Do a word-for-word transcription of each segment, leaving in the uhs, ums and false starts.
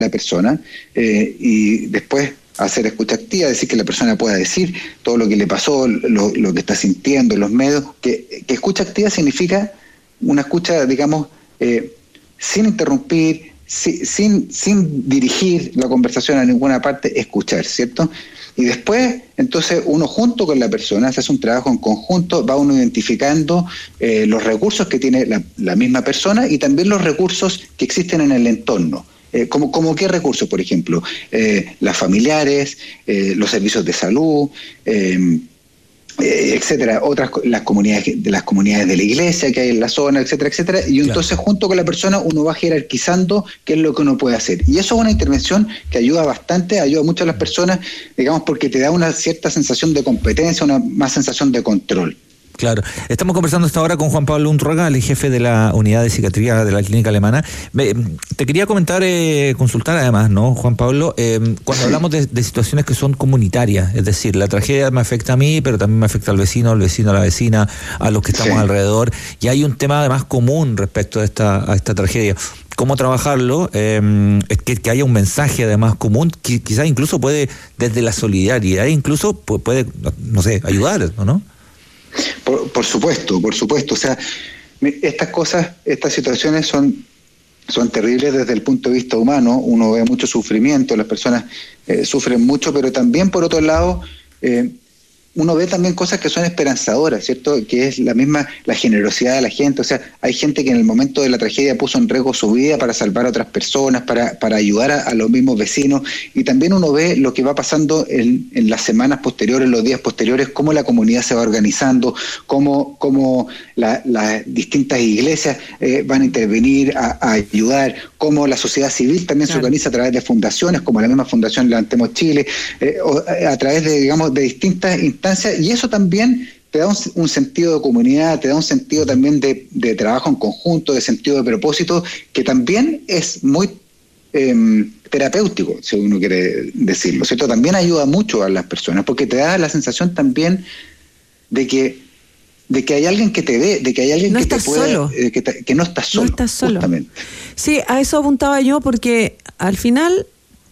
la persona eh, y después hacer escucha activa, decir que la persona pueda decir todo lo que le pasó, lo, lo que está sintiendo, los medios, que, que escucha activa significa una escucha, digamos, eh, sin interrumpir, si, sin, sin dirigir la conversación a ninguna parte, escuchar, ¿cierto? Y después, entonces, uno junto con la persona, se hace un trabajo en conjunto, va uno identificando eh, los recursos que tiene la, la misma persona y también los recursos que existen en el entorno. Eh, como, como qué recursos, por ejemplo, eh, las familiares, eh, los servicios de salud, eh, eh, etcétera, otras las comunidades de las comunidades de la iglesia que hay en la zona, etcétera, etcétera, y entonces claro, junto con la persona uno va jerarquizando qué es lo que uno puede hacer. Y eso es una intervención que ayuda bastante, ayuda mucho a las personas, digamos, porque te da una cierta sensación de competencia, una más sensación de control. Claro. Estamos conversando esta hora con Juan Pablo Unruega, el jefe de la unidad de psiquiatría de la clínica alemana. Te quería comentar, eh, consultar además, ¿no, Juan Pablo? Eh, cuando hablamos de, de situaciones que son comunitarias, es decir, la tragedia me afecta a mí, pero también me afecta al vecino, al vecino, a la vecina, a los que estamos sí. alrededor, y hay un tema además común respecto a esta, a esta tragedia. ¿Cómo trabajarlo? Eh, que, que haya un mensaje además común, que quizás incluso puede, desde la solidaridad, incluso puede, no sé, ayudar, ¿no? Por, por supuesto, por supuesto. O sea, estas cosas, estas situaciones son, son terribles desde el punto de vista humano. Uno ve mucho sufrimiento, las personas eh, sufren mucho, pero también por otro lado, eh, uno ve también cosas que son esperanzadoras, ¿cierto? Que es la misma, la generosidad de la gente. O sea, hay gente que en el momento de la tragedia puso en riesgo su vida para salvar a otras personas, para, para ayudar a, a los mismos vecinos. Y también uno ve lo que va pasando en, en las semanas posteriores, los días posteriores, cómo la comunidad se va organizando, cómo, cómo la, las distintas iglesias eh, van a intervenir, a, a ayudar, cómo la sociedad civil también claro. se organiza a través de fundaciones, como la misma Fundación Levantemos Chile, eh, o, a través de, digamos, de distintas instancias. Y eso también te da un, un sentido de comunidad, te da un sentido también de, de trabajo en conjunto, de sentido de propósito, que también es muy eh, terapéutico, si uno quiere decirlo, ¿cierto? También ayuda mucho a las personas, porque te da la sensación también de que de que hay alguien que te ve, de que hay alguien no que te puede, eh, que, te, que no estás solo, no estás solo. Justamente. Sí, a eso apuntaba yo, porque al final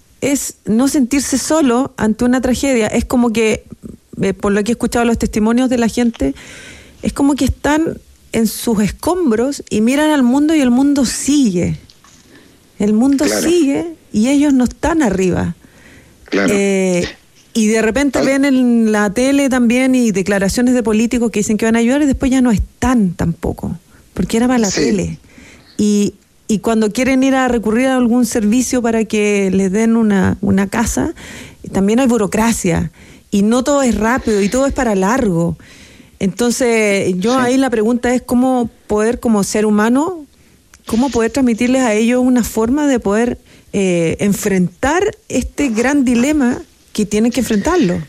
es no sentirse solo ante una tragedia, es como que Eh, por lo que he escuchado los testimonios de la gente, es como que están en sus escombros y miran al mundo y el mundo sigue. El mundo claro. sigue y ellos no están arriba. Claro. Eh, y de repente ven en la tele también y declaraciones de políticos que dicen que van a ayudar y después ya no están tampoco, porque era para la sí. tele. Y, y cuando quieren ir a recurrir a algún servicio para que les den una, una casa, también hay burocracia. Y no todo es rápido y todo es para largo. Entonces, yo sí. ahí la pregunta es cómo poder, como ser humano, cómo poder transmitirles a ellos una forma de poder eh, enfrentar este gran dilema que tienen que enfrentarlo.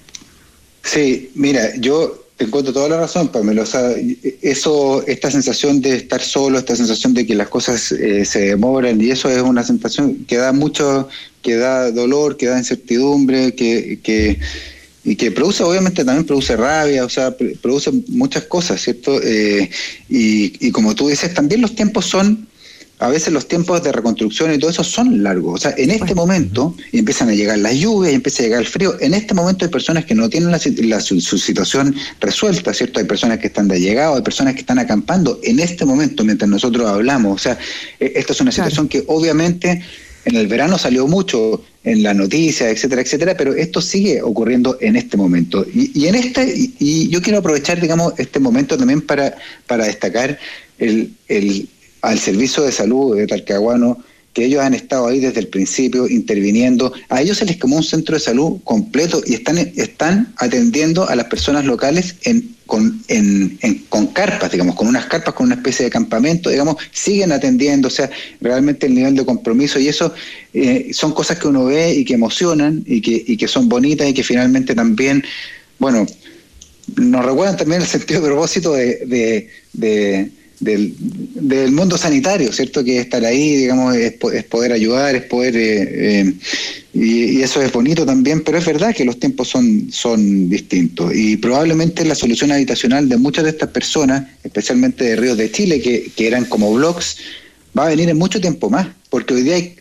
Sí, mira, yo te encuentro toda la razón, Pamela. O sea, eso, esta sensación de estar solo, esta sensación de que las cosas eh, se demoran, y eso es una sensación que da mucho, que da dolor, que da incertidumbre, que... que y que produce, obviamente también produce rabia, o sea, produce muchas cosas, ¿cierto? Eh, y, y como tú dices, también los tiempos son, a veces los tiempos de reconstrucción y todo eso son largos. O sea, en este momento y empiezan a llegar las lluvias, y empieza a llegar el frío. En este momento hay personas que no tienen la, la, su, su situación resuelta, ¿cierto? Hay personas que están de allegado, hay personas que están acampando en este momento mientras nosotros hablamos. O sea, eh, esta es una situación claro. que obviamente en el verano salió mucho en la noticia, etcétera, etcétera, pero esto sigue ocurriendo en este momento. Y, y en este, y, y yo quiero aprovechar, digamos, este momento también para, para destacar el, el, al Servicio de Salud de Talcahuano, que ellos han estado ahí desde el principio interviniendo. A ellos se les quemó un centro de salud completo y están, están atendiendo a las personas locales en con en, en con carpas, digamos, con unas carpas, con una especie de campamento, digamos, siguen atendiendo. O sea, realmente el nivel de compromiso y eso eh, son cosas que uno ve y que emocionan y que, y que son bonitas y que finalmente también, bueno, nos recuerdan también el sentido de propósito de, de, de Del, del mundo sanitario, ¿cierto? Que estar ahí, digamos, es, es poder ayudar, es poder, eh, eh, y, y eso es bonito también, pero es verdad que los tiempos son, son distintos y probablemente la solución habitacional de muchas de estas personas, especialmente de Ríos de Chile, que, que eran como blogs, va a venir en mucho tiempo más, porque hoy día hay,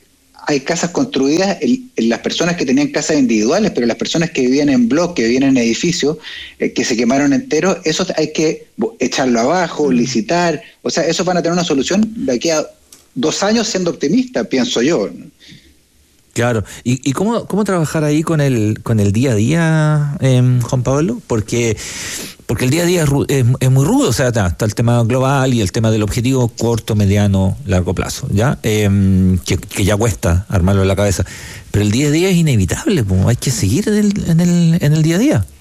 hay casas construidas en, en las personas que tenían casas individuales, pero las personas que vivían en bloques, que vivían en edificios, eh, que se quemaron enteros, eso hay que echarlo abajo, licitar, o sea, eso van a tener una solución de aquí a dos años, siendo optimista, pienso yo. Claro. ¿Y, y cómo, cómo trabajar ahí con el con el día a día, eh, Juan Pablo? Porque porque el día a día es, es, es muy rudo, o sea, está, está el tema global y el tema del objetivo corto, mediano, largo plazo, ¿ya? Eh, que, que ya cuesta armarlo en la cabeza. Pero el día a día es inevitable, pues, hay que seguir en el, en el, en el día a día.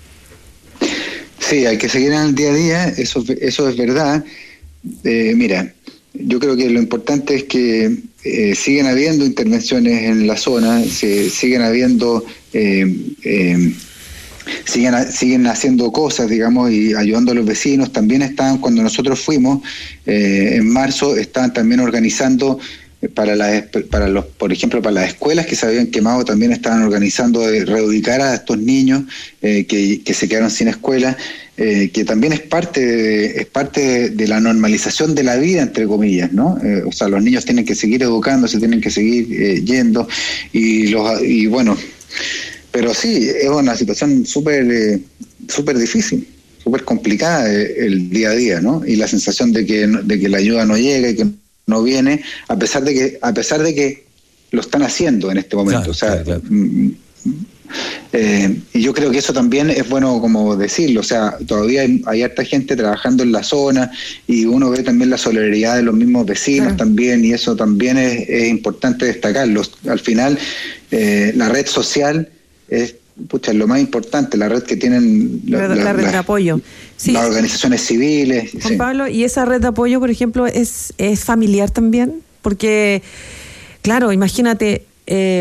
Sí, hay que seguir en el día a día, eso, eso es verdad. Eh, mira, yo creo que lo importante es que eh, siguen habiendo intervenciones en la zona, se siguen habiendo, eh, eh, siguen, siguen haciendo cosas, digamos, y ayudando a los vecinos. También estaban, cuando nosotros fuimos, eh, en marzo, estaban también organizando para las, para los, por ejemplo, para las escuelas que se habían quemado, también estaban organizando de reubicar a estos niños eh, que, que se quedaron sin escuela. Eh, que también es parte de, es parte de, de la normalización de la vida, entre comillas, ¿no? Eh, o sea, los niños tienen que seguir educándose, tienen que seguir eh, yendo, y los y bueno, pero sí, es una situación súper eh, súper difícil, súper complicada eh, el día a día, ¿no? Y la sensación de que de que la ayuda no llega y que no viene, a pesar de que a pesar de que lo están haciendo en este momento, claro, o sea, claro, claro. Mm, Eh, y yo creo que eso también es bueno como decirlo, o sea, todavía hay, hay harta gente trabajando en la zona y uno ve también la solidaridad de los mismos vecinos, claro, también, y eso también es, es importante destacarlo. Al final, eh, la red social es, pucha, es lo más importante, la red que tienen la, la, la red la, de apoyo, sí, las organizaciones civiles. Juan sí. Pablo, y esa red de apoyo, por ejemplo, es, es familiar también, porque, claro, imagínate, eh,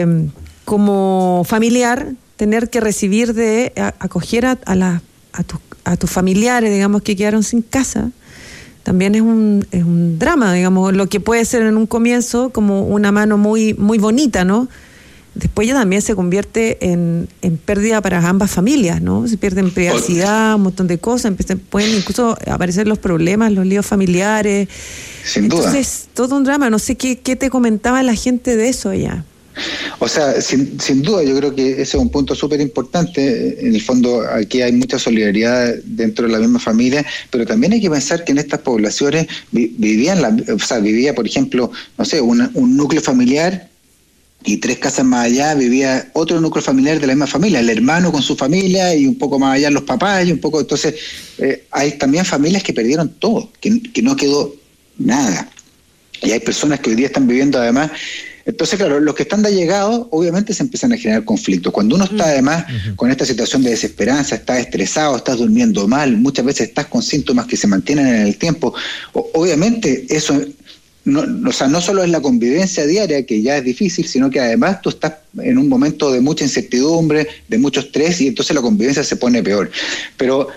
como familiar, tener que recibir de a, acoger a, a, la, a, tu, a tus familiares, digamos, que quedaron sin casa, también es un, es un drama, digamos, lo que puede ser en un comienzo como una mano muy, muy bonita, ¿no? Después ya también se convierte en, en pérdida para ambas familias, ¿no? Se pierden privacidad, un montón de cosas, empiezan, pueden incluso aparecer los problemas, los líos familiares. Sin duda. Entonces, todo un drama. No sé qué, qué te comentaba la gente de eso allá. O sea, sin, sin duda, yo creo que ese es un punto súper importante. En el fondo, aquí hay mucha solidaridad dentro de la misma familia, pero también hay que pensar que en estas poblaciones vi, vivían, la, o sea, vivía, por ejemplo, no sé, una, un núcleo familiar, y tres casas más allá vivía otro núcleo familiar de la misma familia, el hermano con su familia, y un poco más allá los papás, y un poco, entonces, eh, hay también familias que perdieron todo, que, que no quedó nada. Y hay personas que hoy día están viviendo además. Entonces, claro, los que están de allegados, obviamente se empiezan a generar conflictos. Cuando uno está además uh-huh. con esta situación de desesperanza, estás estresado, estás durmiendo mal, muchas veces estás con síntomas que se mantienen en el tiempo, o, obviamente eso, no, o sea, no solo es la convivencia diaria, que ya es difícil, sino que además tú estás en un momento de mucha incertidumbre, de mucho estrés, y entonces la convivencia se pone peor. Pero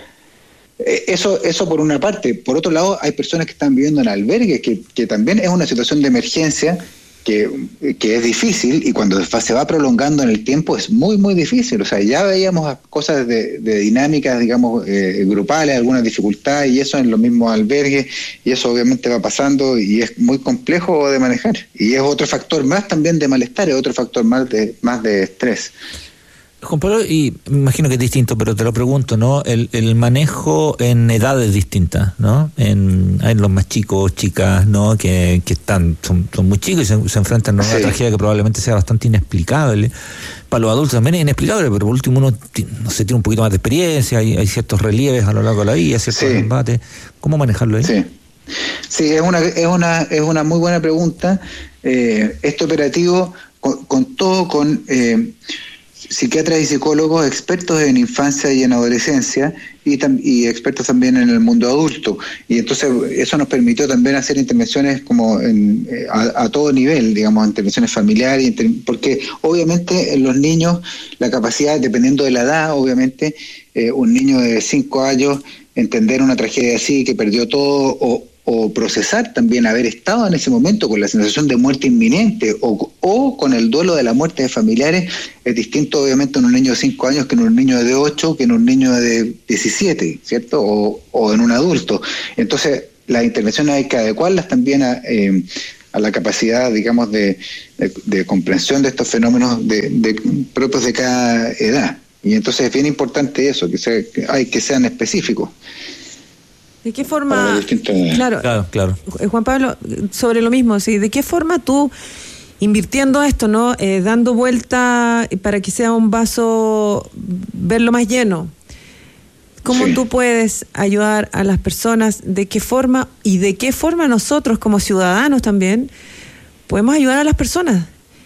Eso, eso por una parte. Por otro lado, hay personas que están viviendo en albergues, que, que también es una situación de emergencia que, que es difícil, y cuando se va prolongando en el tiempo es muy, muy difícil. O sea, ya veíamos cosas de, de dinámicas, digamos, eh, grupales, algunas dificultades, y eso en los mismos albergues, y eso obviamente va pasando y es muy complejo de manejar. Y es otro factor más también de malestar, es otro factor más de, más de estrés. Juan Pablo, y me imagino que es distinto, pero te lo pregunto, ¿no? El, el manejo en edades distintas, ¿no? En, hay los más chicos, chicas, ¿no? Que, que están, son, son muy chicos y se, se enfrentan a una sí. tragedia que probablemente sea bastante inexplicable. Para los adultos también es inexplicable, pero por último uno, no sé, tiene un poquito más de experiencia, hay, hay ciertos relieves a lo largo de la vida, ciertos sí. embates. ¿Cómo manejarlo ahí? Sí. Sí, es una, es una, es una muy buena pregunta. Eh, este operativo, con, con todo, con eh, psiquiatras y psicólogos expertos en infancia y en adolescencia, y, tam, y expertos también en el mundo adulto, y entonces eso nos permitió también hacer intervenciones como en, a, a todo nivel, digamos, intervenciones familiares, inter, porque obviamente en los niños la capacidad, dependiendo de la edad, obviamente eh, un niño de cinco años entender una tragedia así, que perdió todo, o o procesar también haber estado en ese momento con la sensación de muerte inminente, o, o con el duelo de la muerte de familiares, es distinto obviamente en un niño de cinco años que en un niño de ocho, que en un niño de diecisiete, ¿cierto? O, o en un adulto. Entonces, las intervenciones hay que adecuarlas también a, eh, a la capacidad, digamos, de, de, de comprensión de estos fenómenos de, de, propios de cada edad. Y entonces es bien importante eso, que, sea, que hay que sean específicos. ¿De qué forma? Claro, claro, claro. Juan Pablo, sobre lo mismo, ¿sí? ¿De qué forma tú, invirtiendo esto, no, eh, dando vuelta para que sea un vaso, verlo más lleno, cómo sí. tú puedes ayudar a las personas? ¿De qué forma y de qué forma nosotros como ciudadanos también podemos ayudar a las personas?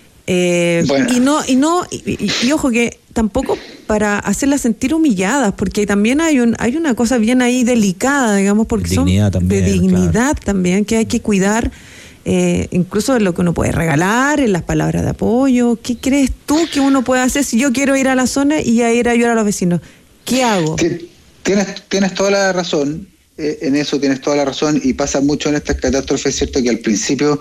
Eh, bueno. Y no y no y, y, y ojo que tampoco para hacerlas sentir humilladas, porque también hay un hay una cosa bien ahí delicada, digamos, porque dignidad son también, de dignidad claro. también, que hay que cuidar, eh, incluso de lo que uno puede regalar, en las palabras de apoyo. ¿Qué crees tú que uno puede hacer si yo quiero ir a la zona y a ir a ayudar a los vecinos? ¿Qué hago? Tienes, tienes toda la razón, eh, en eso tienes toda la razón, y pasa mucho en estas catástrofes, ¿cierto? Que al principio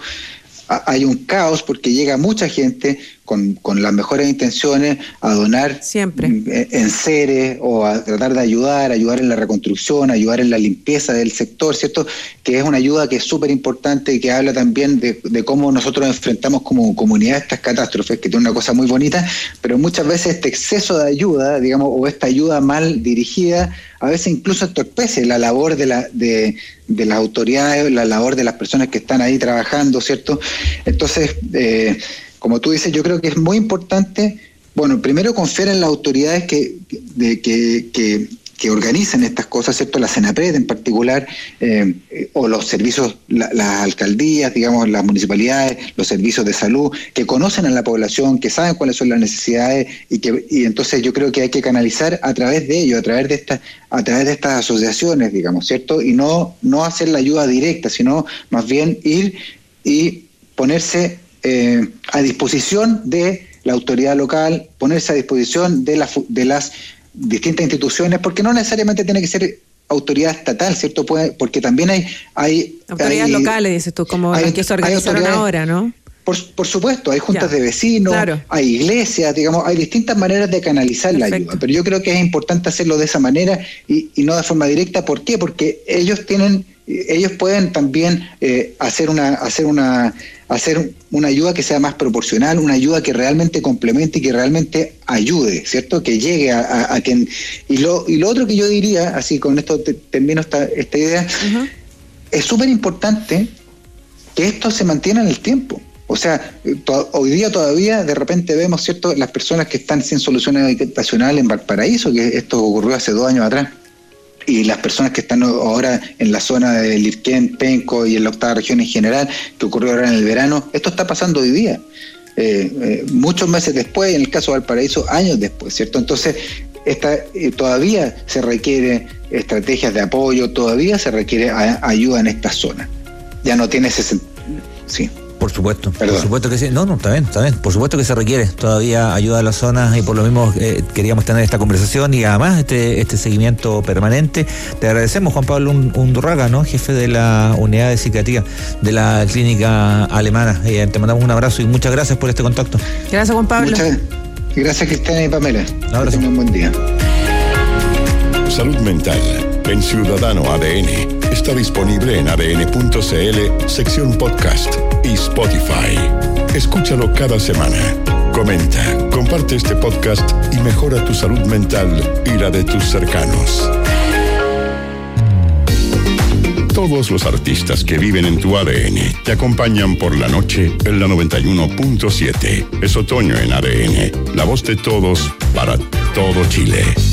hay un caos porque llega mucha gente con, con las mejores intenciones a donar siempre enseres o a tratar de ayudar, ayudar en la reconstrucción, ayudar en la limpieza del sector, ¿cierto? Que es una ayuda que es súper importante y que habla también de, de cómo nosotros enfrentamos como comunidad estas catástrofes, que tiene una cosa muy bonita, pero muchas veces este exceso de ayuda, digamos, o esta ayuda mal dirigida, a veces incluso entorpece la labor de la de, de las autoridades, la labor de las personas que están ahí trabajando, ¿cierto? Entonces, eh, como tú dices, yo creo que es muy importante, bueno, primero confiar en las autoridades que, de, que, que, que organizan estas cosas, ¿cierto? La CENAPRED en particular, eh, o los servicios, la, las alcaldías, digamos, las municipalidades, los servicios de salud, que conocen a la población, que saben cuáles son las necesidades, y que y entonces yo creo que hay que canalizar a través de ello, a través de estas, a través de estas asociaciones, digamos, ¿cierto? Y no, no hacer la ayuda directa, sino más bien ir y ponerse Eh, a disposición de la autoridad local, ponerse a disposición de, la, de las distintas instituciones, porque no necesariamente tiene que ser autoridad estatal, ¿cierto? Puede, porque también hay... hay autoridades hay, locales, dices tú, como hay, las que se organizaron ahora, ¿no? Por, por supuesto, hay juntas ya. de vecinos, claro. hay iglesias, digamos, hay distintas maneras de canalizar Perfecto. la ayuda, pero yo creo que es importante hacerlo de esa manera y, y no de forma directa. ¿Por qué? Porque ellos tienen, ellos pueden también eh, hacer una, hacer una, hacer una ayuda que sea más proporcional, una ayuda que realmente complemente y que realmente ayude, ¿cierto? Que llegue a, a, a quien. Y lo, y lo otro que yo diría, así con esto te, termino esta, esta idea, uh-huh. es súper importante que esto se mantenga en el tiempo. O sea, to- hoy día todavía de repente vemos, ¿cierto?, las personas que están sin solución habitacional en Valparaíso, que esto ocurrió hace dos años atrás, y las personas que están ahora en la zona de Lirquén, Penco y en la octava región en general, que ocurrió ahora en el verano. Esto está pasando hoy día, eh, eh, muchos meses después, en el caso de Valparaíso, años después, ¿cierto? Entonces, esta, eh, todavía se requiere estrategias de apoyo, todavía se requiere a- ayuda en esta zona. Ya no tiene ese sentido. Sí. Por supuesto, Perdón. por supuesto que sí. No, no, está bien, está bien. Por supuesto que se requiere todavía ayuda a las zonas y por lo mismo eh, queríamos tener esta conversación y además este este seguimiento permanente. Te agradecemos, Juan Pablo Undurraga, ¿no? Jefe de la unidad de psiquiatría de la clínica alemana. Eh, te mandamos un abrazo y muchas gracias por este contacto. Gracias, Juan Pablo. Muchas gracias, Cristiana y Pamela. Un abrazo. Que tengan un buen día. Salud Mental en Ciudadano A D N está disponible en a d n punto c l, sección podcast y Spotify. Escúchalo cada semana. Comenta, comparte este podcast y mejora tu salud mental y la de tus cercanos. Todos los artistas que viven en tu A D N te acompañan por la noche en la noventa y uno punto siete. Es otoño en A D N, la voz de todos para todo Chile.